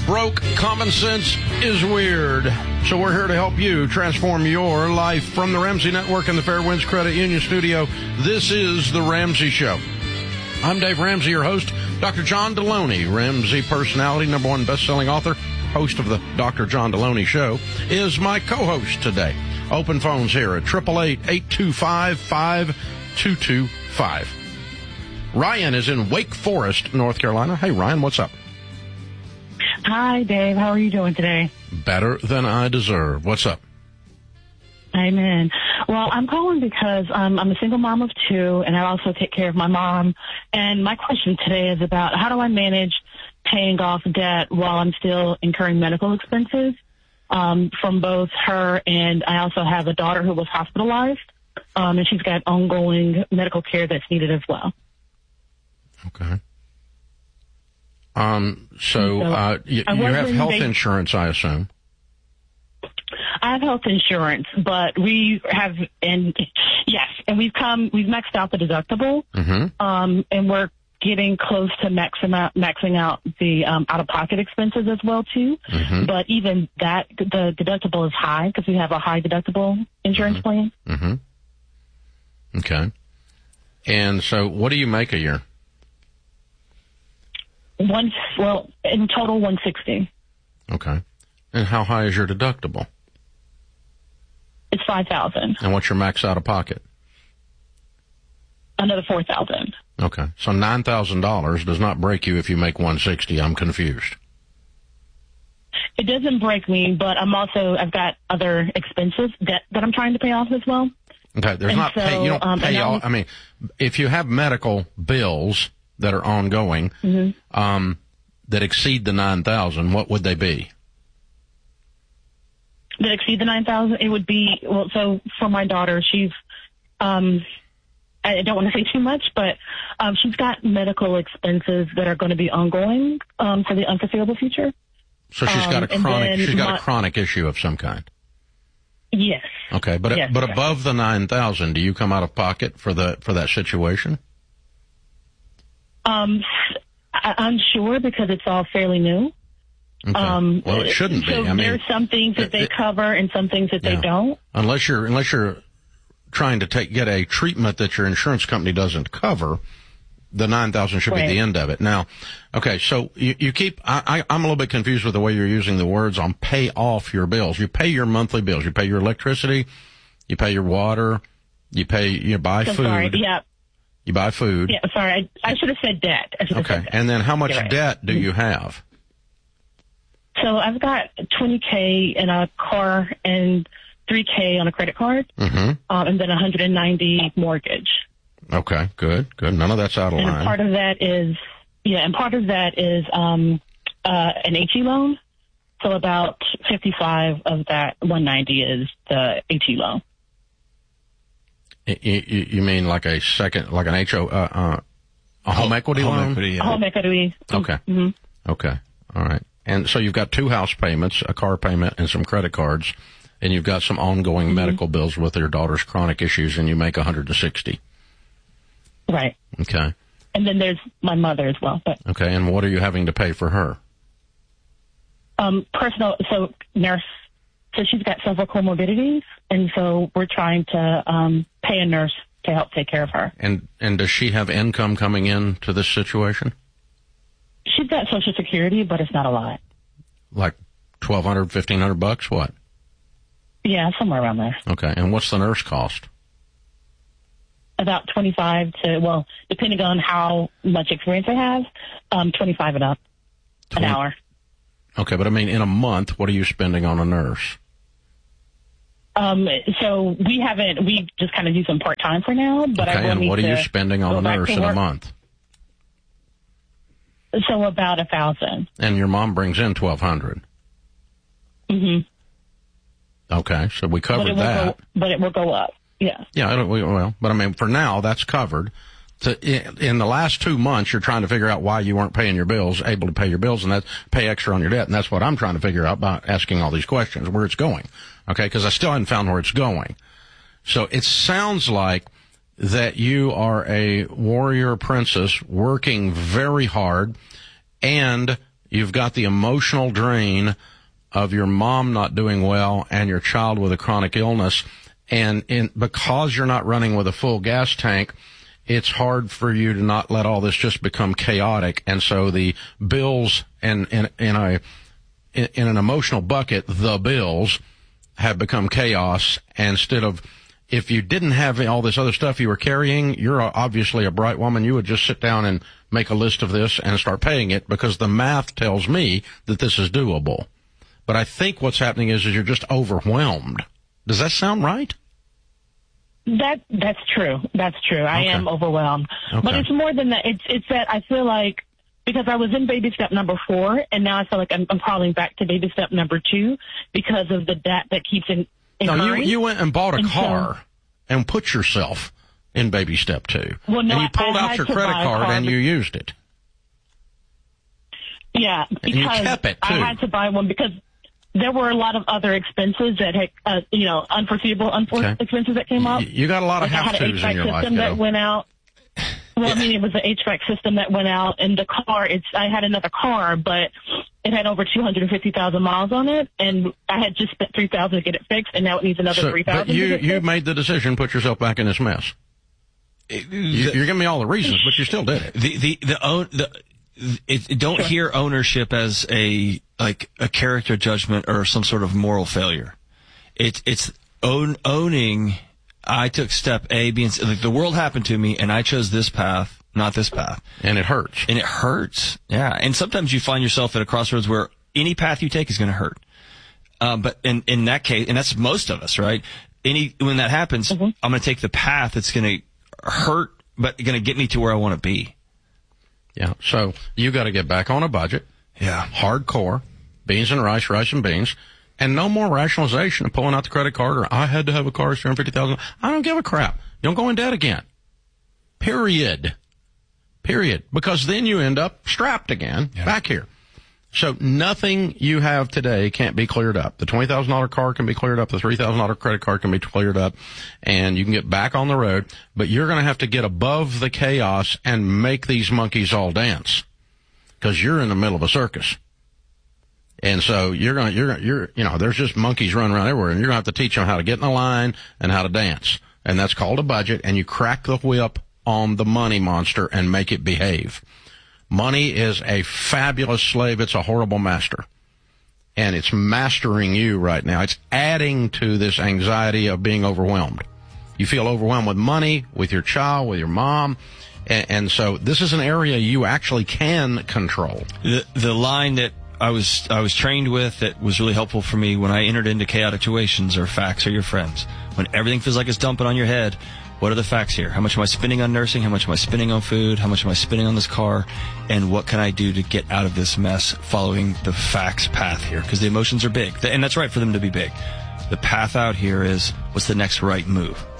broke, common sense is weird. So we're here to help you transform your life. From the Ramsey Network and the Fairwinds Credit Union studio, this is The Ramsey Show. I'm Dave Ramsey, your host. Dr. John Deloney, Ramsey personality, #1 best-selling author, host of the Dr. John Deloney Show, is my co-host today. Open phones here at 888-825-5225. Ryan is in Wake Forest, North Carolina. Hey, Ryan, what's up? Hi, Dave. How are you doing today? Better than I deserve. What's up? Amen. Well, I'm calling because I'm a single mom of 2, and I also take care of my mom. And my question today is about how do I manage paying off debt while I'm still incurring medical expenses from both her, and I also have a daughter who was hospitalized, and she's got ongoing medical care that's needed as well. Okay. So you have health insurance, I assume. I have health insurance, but we've maxed out the deductible, and we're getting close to maxing out the out-of-pocket expenses as well too. But even that, the deductible is high because we have a high deductible insurance plan. Okay. And so, what do you make a year? In total, $160. Okay. And how high is your deductible? It's $5,000. And what's your max out of pocket? Another $4,000. Okay. So $9,000 does not break you if you make $160. I'm confused. It doesn't break me, but I've got other expenses that I'm trying to pay off as well. Okay. You don't pay all. I mean, if you have medical bills that are ongoing, that exceed the $9,000, what would they be? That exceed the $9,000, it would be, so for my daughter, she's, I don't want to say too much, but she's got medical expenses that are going to be ongoing for the unforeseeable future. So she's got a chronic issue of some kind. Yes. Okay, but above the $9,000, do you come out of pocket for that situation? I'm unsure because it's all fairly new. Okay. Well, it shouldn't be. So there's some things that they cover and some things that they don't. Unless you're trying to get a treatment that your insurance company doesn't cover, the $9,000 should be the end of it. Now, okay, so you keep. I'm a little bit confused with the way you're using the words on pay off your bills. You pay your monthly bills. You pay your electricity. You pay your water. You buy food. Sorry. Yeah. You buy food. Yeah. Sorry, I should have said debt. Okay, and then how much debt do you have? So I've got $20K in a car and $3K on a credit card, and then $190 mortgage. Okay, good. None of that's out of line. And part of that is an HE loan. So about 55 of that 190 is the HE loan. You mean like a home equity loan? A home equity. Okay. Okay. All right. And so you've got 2 house payments, a car payment, and some credit cards, and you've got some ongoing medical bills with your daughter's chronic issues, and you make $160. Right. Okay. And then there's my mother as well. But okay. And what are you having to pay for her? Personal. So nurse. So she's got several comorbidities, and so we're trying to pay a nurse to help take care of her. And does she have income coming in to this situation? She's got Social Security, but it's not a lot. Like $1,200, $1,500? What? Yeah, somewhere around there. Okay. And what's the nurse cost? About 25 to, depending on how much experience I have, 25 and up an hour. Okay, but I mean, in a month, what are you spending on a nurse? So we just kind of use them part-time for now. But okay, and what are you spending on a nurse in a month? So about $1,000. And your mom brings in $1,200. Okay, so we covered that. But it will go up. Yeah. Yeah. But I mean, for now, that's covered. In the last 2 months, you're trying to figure out why you weren't paying your bills, able to pay your bills, and that pay extra on your debt. And that's what I'm trying to figure out by asking all these questions, where it's going. Okay, because I still haven't found where it's going. So it sounds like that you are a warrior princess working very hard, and You've got the emotional drain of your mom not doing well and your child with a chronic illness. And because you're not running with a full gas tank, it's hard for you to not let all this just become chaotic. And so the bills and in an emotional bucket, the bills have become chaos. Instead of, if you didn't have all this other stuff you were carrying, you're obviously a bright woman. You would just sit down and make a list of this and start paying it, because the math tells me that this is doable. But I think what's happening is you're just overwhelmed. Does that sound right? That's true. That's true. I am overwhelmed. Okay. But it's more than that. It's that I feel like, because I was in baby step number 4, and now I feel like I'm crawling back to baby step number 2 because of the debt that keeps incurring. No, you went and bought a car and put yourself in baby step 2. Well, no, and you pulled out your credit card and you used it. Yeah, because and you kept it too. I had to buy one because there were a lot of other expenses that had, unforeseeable expenses that came up. You got a lot of have-tos in your life. I had an HVAC system that went out. Well, I mean, it was the HVAC system that went out, and the car, I had another car, but it had over 250,000 miles on it, and I had just spent $3,000 to get it fixed, and now it needs another $3,000 But you made the decision, put yourself back in this mess. You're giving me all the reasons, but you still did it. Don't hear ownership as a character judgment or some sort of moral failure. It's owning. I took step A, B, and C. Like, the world happened to me, and I chose this path, not this path. And it hurts. And it hurts. Yeah. And sometimes you find yourself at a crossroads where any path you take is going to hurt. But in that case, and that's most of us, right? When that happens, I'm going to take the path that's going to hurt, but going to get me to where I want to be. Yeah. So you got to get back on a budget. Yeah. Hardcore. Beans and rice, rice and beans. And no more rationalization of pulling out the credit card, or I had to have a car, $350,000. I don't give a crap. You don't go in debt again. Period. Because then you end up strapped again back here. So nothing you have today can't be cleared up. The $20,000 car can be cleared up. The $3,000 credit card can be cleared up, and you can get back on the road. But you're going to have to get above the chaos and make these monkeys all dance, because you're in the middle of a circus. And so there's just monkeys running around everywhere, and you're going to have to teach them how to get in the line and how to dance. And that's called a budget, and you crack the whip on the money monster and make it behave. Money is a fabulous slave. It's a horrible master. And it's mastering you right now. It's adding to this anxiety of being overwhelmed. You feel overwhelmed with money, with your child, with your mom. And so this is an area you actually can control. The line that I was trained with that was really helpful for me when I entered into chaotic situations are facts are your friends. When everything feels like it's dumping on your head, what are the facts here? How much am I spending on nursing? How much am I spending on food? How much am I spending on this car? And what can I do to get out of this mess following the facts path here? Because the emotions are big. And that's right for them to be big. The path out here is, what's the next right move?